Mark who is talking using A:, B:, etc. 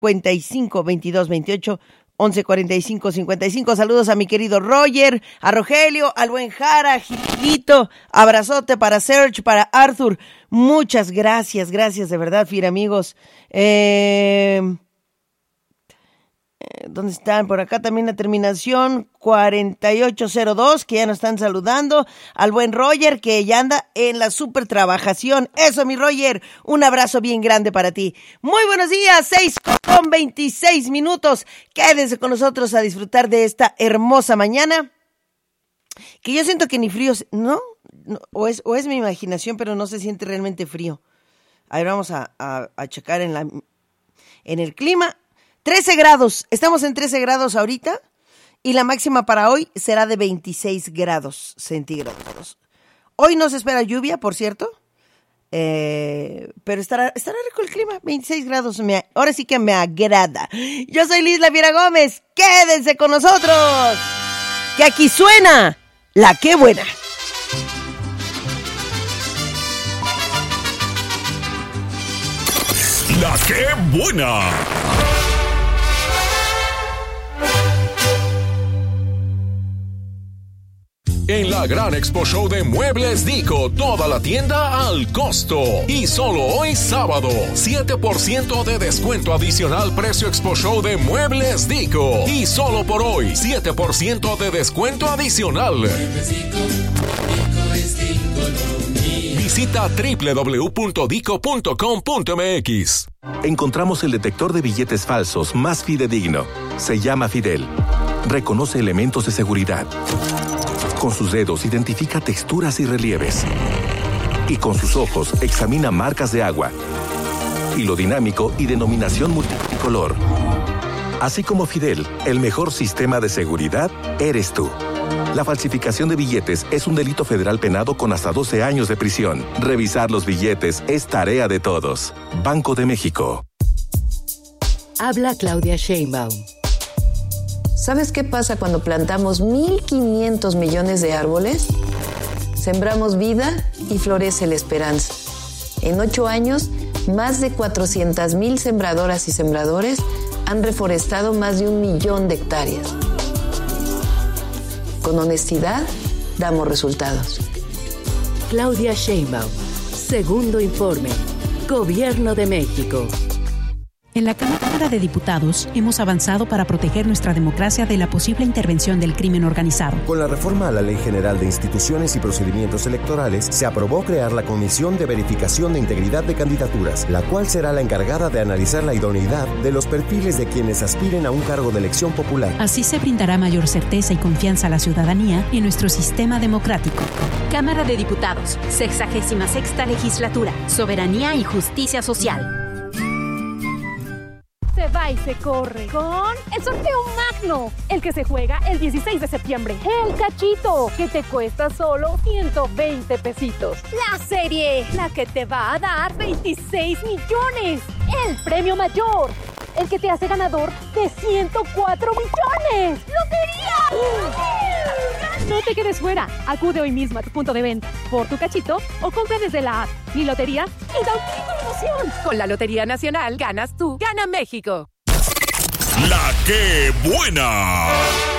A: 552228 114555. Saludos a mi querido Roger, a Rogelio, al buen Jara, Gilito, abrazote para Serge, para Arthur. Muchas gracias de verdad, fiel amigos. ¿Dónde están? Por acá también la terminación 4802, que ya nos están saludando. Al buen Roger, que ya anda en la super trabajación. Eso, mi Roger, un abrazo bien grande para ti. Muy buenos días, 6:26. Quédense con nosotros a disfrutar de esta hermosa mañana. Que yo siento que ni frío, ¿no? O es mi imaginación, pero no se siente realmente frío. A ver, vamos a checar en el clima. 13 grados, estamos en 13 grados ahorita y la máxima para hoy será de 26 grados centígrados. Hoy no se espera lluvia, por cierto, pero estará rico el clima, 26 grados, ahora sí que me agrada. Yo soy Liz La Fiera Gómez, quédense con nosotros, que aquí suena La Qué Buena.
B: La Qué Buena. En la Gran Expo Show de Muebles Dico, toda la tienda al costo. Y solo hoy sábado, 7% de descuento adicional precio Expo Show de Muebles Dico. Y solo por hoy, 7% de descuento adicional. Visita www.dico.com.mx.
C: Encontramos el detector de billetes falsos más fidedigno. Se llama Fidel. Reconoce elementos de seguridad. Con sus dedos identifica texturas y relieves. Y con sus ojos examina marcas de agua. Hilo dinámico y denominación multicolor. Así como Fidel, el mejor sistema de seguridad eres tú. La falsificación de billetes es un delito federal penado con hasta 12 años de prisión. Revisar los billetes es tarea de todos. Banco de México.
D: Habla Claudia Sheinbaum.
E: ¿Sabes qué pasa cuando plantamos 1.500 millones de árboles? Sembramos vida y florece la esperanza. En 8 años, más de 400,000 sembradoras y sembradores han reforestado más de 1 millón de hectáreas. Con honestidad, damos resultados.
D: Claudia Sheinbaum. Segundo informe. Gobierno de México.
F: En la Cámara de Diputados hemos avanzado para proteger nuestra democracia de la posible intervención del crimen organizado.
G: Con la reforma a la Ley General de Instituciones y Procedimientos Electorales, se aprobó crear la Comisión de Verificación de Integridad de Candidaturas, la cual será la encargada de analizar la idoneidad de los perfiles de quienes aspiren a un cargo de elección popular.
F: Así se brindará mayor certeza y confianza a la ciudadanía y en nuestro sistema democrático.
H: Cámara de Diputados, 66ª Legislatura, Soberanía y Justicia Social.
I: Se va y se corre con el sorteo magno, el que se juega el 16 de septiembre. El cachito, que te cuesta solo 120 pesitos. La serie, la que te va a dar 26 millones. El premio mayor, el que te hace ganador de 104 millones. ¡Lotería! No te quedes fuera. Acude hoy mismo a tu punto de venta por tu cachito o compra desde la app Mi Lotería y da un grito de emoción.
D: Con la Lotería Nacional ganas tú, gana México.
B: La Qué Buena.